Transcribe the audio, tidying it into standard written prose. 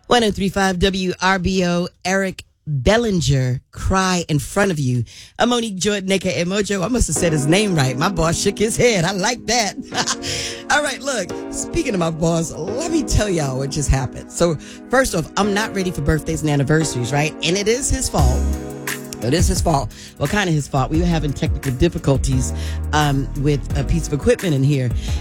1035 WRBO, Eric Bellinger, Cry in Front of You. I'm Monique Jordan, aka Mojo. I must have said his name right. My boss shook his head. I like that. All right, look, speaking of my boss, let me tell y'all what just happened. So, first off, I'm not ready for birthdays and anniversaries, right? And it is his fault. It is his fault. Well, kind of his fault. We were having technical difficulties with a piece of equipment in here.